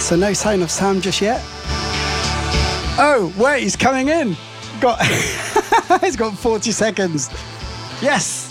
So no sign of Sam just yet. Oh, wait, he's coming in. He's got 40 seconds. Yes.